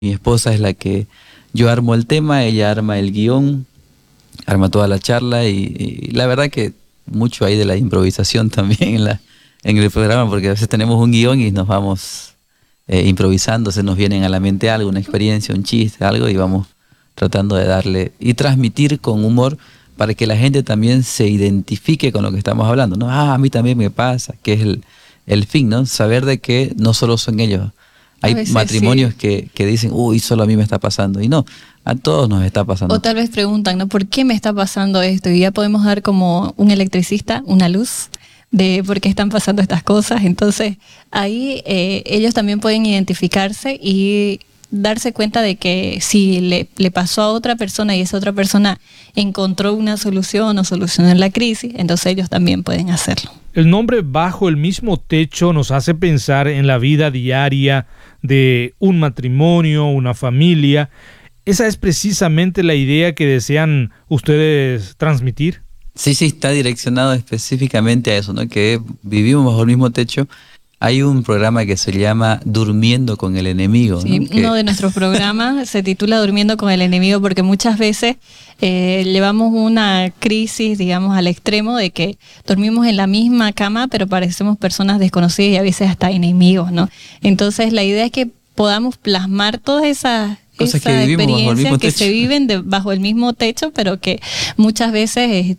Mi esposa es la que yo armo el tema, ella arma el guión, arma toda la charla y la verdad que mucho hay de la improvisación también en el programa, porque a veces tenemos un guión y nos vamos improvisando, se nos vienen a la mente algo, una experiencia, un chiste, algo, y vamos tratando de darle y transmitir con humor para que la gente también se identifique con lo que estamos hablando, ¿no? A mí también me pasa, que es el fin, ¿no? Saber de que no solo son ellos. Hay matrimonios sí, que dicen, uy, solo a mí me está pasando. Y no, a todos nos está pasando. o tal vez preguntan, ¿no? ¿Por qué me está pasando esto? Y ya podemos dar como un electricista una luz de por qué están pasando estas cosas. Entonces, ahí ellos también pueden identificarse y darse cuenta de que si le pasó a otra persona y esa otra persona encontró una solución o solucionó la crisis, entonces ellos también pueden hacerlo. El nombre Bajo el Mismo Techo nos hace pensar en la vida diaria de un matrimonio, una familia. ¿Esa es precisamente la idea que desean ustedes transmitir? Sí, está direccionado específicamente a eso, ¿no? Que vivimos bajo el mismo techo. Hay un programa que se llama Durmiendo con el Enemigo. Sí, ¿no? uno de nuestros programas se titula Durmiendo con el Enemigo porque muchas veces llevamos una crisis, digamos, al extremo de que dormimos en la misma cama, pero parecemos personas desconocidas y a veces hasta enemigos, ¿no? Entonces la idea es que podamos plasmar todas esas experiencias que se viven bajo el mismo techo, pero que muchas veces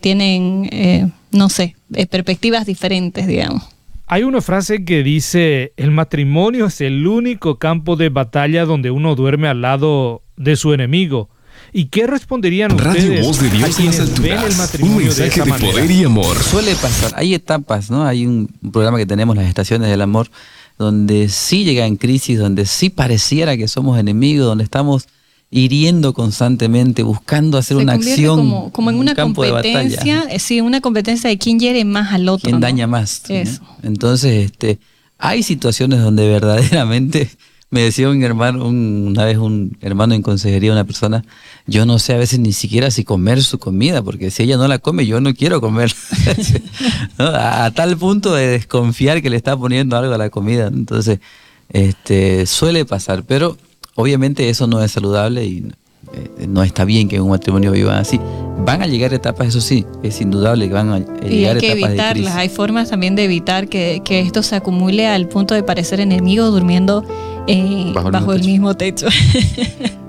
tienen, perspectivas diferentes, digamos. Hay una frase que dice, el matrimonio es el único campo de batalla donde uno duerme al lado de su enemigo. ¿Y qué responderían ustedes Radio Voz de Dios a quienes en las ven el alturas? matrimonio Un mensaje de poder y amor. Suele pasar, hay etapas, ¿no? Hay un programa que tenemos, Las Estaciones del Amor, donde sí llega en crisis, donde sí pareciera que somos enemigos, donde estamos hiriendo constantemente, buscando hacer una acción como en una campo competencia, sí, una competencia de quién hiere más al otro, quién ¿no? daña más. Eso. ¿no? Entonces, hay situaciones donde verdaderamente me decía una vez un hermano en consejería, una persona, yo no sé a veces ni siquiera si comer su comida, porque si ella no la come, yo no quiero comer. ¿no? A tal punto de desconfiar que le está poniendo algo a la comida. Entonces, suele pasar, pero obviamente eso no es saludable y no está bien que en un matrimonio vivan así. Van a llegar etapas, eso sí, es indudable que van a llegar etapas de crisis. Y hay que evitarlas, hay formas también de evitar que esto se acumule al punto de parecer enemigos durmiendo bajo el mismo techo.